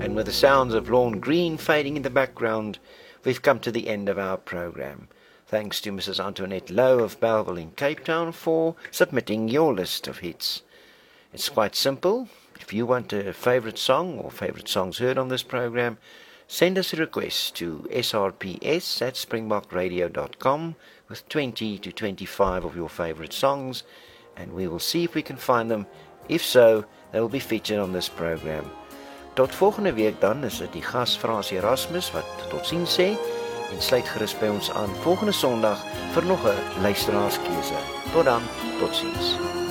And with the sounds of Lawn Green fading in the background, we've come to the end of our program. Thanks to Mrs. Antoinette Lowe of Bellville in Cape Town for submitting your list of hits. It's quite simple. If you want a favorite song or favorite songs heard on this program, send us a request to srps@springbokradio.com with 20 to 25 of your favorite songs, and we will see if we can find them. If so, they will be featured on this program. Tot volgende week dan is dit die gas Frans Erasmus wat totsiens sê en sluit gerus by ons aan volgende Sondag vir nog 'n luisteraarskeuse. Tot dan, totsiens.